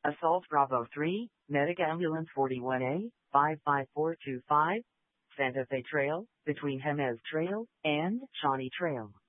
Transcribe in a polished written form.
Assault Bravo 3, Medic Ambulance 41A, 55425, Santa Fe Trail, between Jemez Trail and Shawnee Trail.